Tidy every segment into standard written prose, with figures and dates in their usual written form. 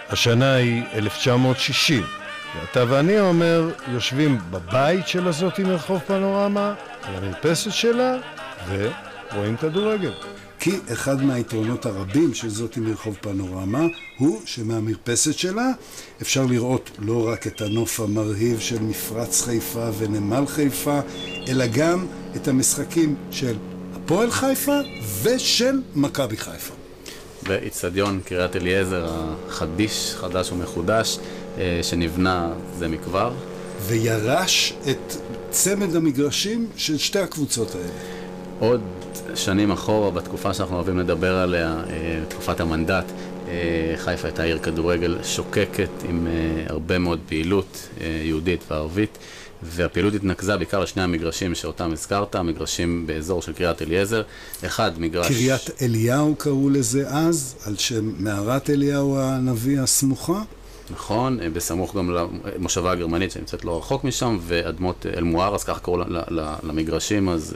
השנה היא 1960, ואתה ואני אומר, יושבים בבית של הזאת מרחוב פנורמה, על המרפסת שלה, ורואים כדורגל. כי אחד מהיתרונות הרבים של זאת מרחוב פנורמה הוא שמהמרפסת שלה אפשר לראות לא רק את הנוף המרהיב של מפרץ חיפה ונמל חיפה, אלא גם את המשחקים של הפועל חיפה ושל מכבי חיפה. באצטדיון קריית אליעזר החדיש, חדש ומחודש, שנבנה זה מכבר. וירש את צמד המגרשים של שתי הקבוצות האלה. עוד שנים אחורה, בתקופה שאנחנו אוהבים לדבר עליה, תקופת המנדט, חיפה הייתה עיר כדורגל שוקקת עם הרבה מאוד פעילות יהודית וערבית, והפעילות התנקזה בעיקר לשני המגרשים שאותם הזכרת, המגרשים באזור של קריית אליעזר. אחד, מגרש... קריית אליהו קראו לזה אז, על שם מערת אליהו הנביא הסמוכה. נכון, בסמוך גם למושבה הגרמנית שנמצאת לא רחוק משם, ואדמות אל-מואר, אז ככה קראו למגרשים, אז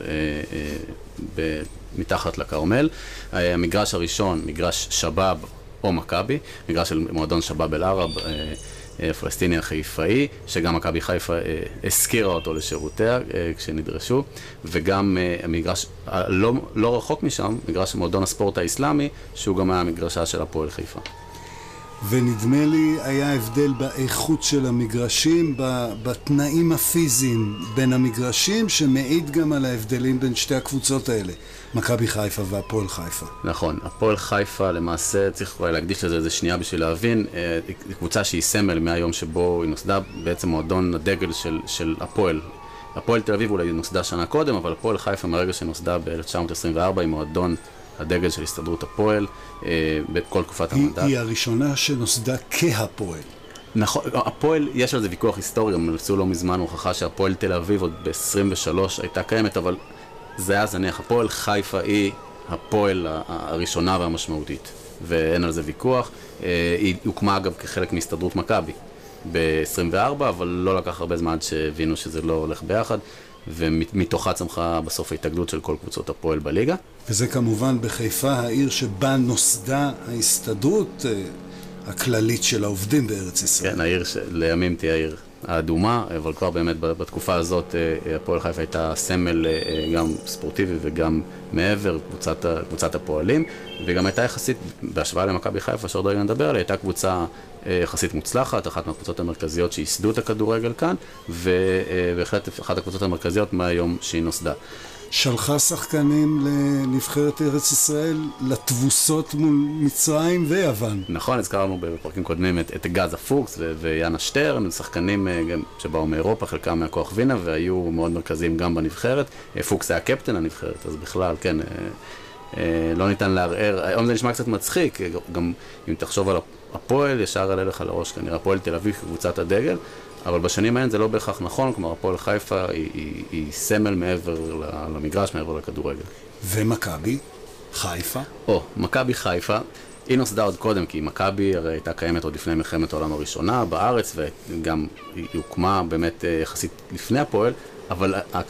מתחת לקרמל. המגרש הראשון, מגרש שבאב או מכבי, מגרש של מועדון שבאב אל-ערב, פלסטיני החיפאי, שגם מכבי חיפה הזכירה אותו לשירותיה כשנדרשו, וגם המגרש לא רחוק משם, מגרש מועדון הספורט האסלאמי, שהוא גם היה מגרשה של הפועל חיפה. ונדמה לי היה הבדל באיכות של המגרשים, בתנאים הפיזיים בין המגרשים, שמעיד גם על ההבדלים בין שתי הקבוצות האלה, מכבי חיפה והפועל חיפה. נכון, הפועל חיפה למעשה, צריך להקדיש לזה איזה שנייה בשביל להבין, היא קבוצה שהיא סמל מהיום שבו היא נוסדה, בעצם מועדון הדגל של הפועל. הפועל תל אביב אולי נוסדה שנה קודם, אבל הפועל חיפה מרגע שנוסדה ב-1924 היא מועדון הדגל של הסתדרות הפועל בכל תקופת המנדט. היא הראשונה שנוסדה כהפועל. נכון, הפועל, יש על זה ויכוח היסטורי, גם נפסו לא מזמן הוכחה שהפועל תל אביב עוד ב-23 הייתה קיימת, אבל זה היה זניח. הפועל חיפה היא הפועל הראשונה והמשמעותית, ואין על זה ויכוח. היא הוקמה אגב כחלק מהסתדרות מכבי ב-24, אבל לא לקח הרבה זמן שהבינו שזה לא הולך ביחד. ומתוכה צמחה בסוף ההתאגדות של כל קבוצות הפועל בליגה. וזה כמובן בחיפה, העיר שבה נוסדה ההסתדרות הכללית של העובדים בארץ ישראל. כן, העיר שלימים תהיה העיר האדומה, אבל כבר באמת בתקופה הזאת הפועל חיפה הייתה סמל גם ספורטיבי וגם מעבר, קבוצת הפועלים, וגם הייתה יחסית, בהשוואה למכבי חיפה, שעוד רגע נדבר עליה, הייתה קבוצה יחסית מוצלחת, אחת מהקבוצות המרכזיות שייסדו את הכדורגל כאן, ובהחלט אחת הקבוצות המרכזיות מהיום שהיא נוסדה. שלחה שחקנים לנבחרת ארץ ישראל לתבוסות מול מצרים ויוון. נכון, הזכרנו בפרקים קודמים את גזה פוקס ויאנה שטרן, שחקנים שבאו מאירופה, חלקם מהכוח וינה, והיו מאוד מרכזיים גם בנבחרת. פוקס היה קפטן הנבחרת, אז בכלל, כן, לא ניתן לערער. היום זה נשמע קצת מצחיק, גם אם תחשוב על הפועל, ישר עלה לך לראש, כנראה הפועל תל אביב, קבוצת הדגל, אבל בשנים האלה זה לא בהכרח נכון, כלומר הפועל חיפה היא סמל מעבר למגרש, מעבר לכדורגל. ומכבי חיפה? מכבי חיפה, היא נוסדה עוד קודם, כי מכבי הרי הייתה קיימת עוד לפני מלחמת העולם הראשונה בארץ, וגם היא הוקמה באמת יחסית לפני הפועל, אבל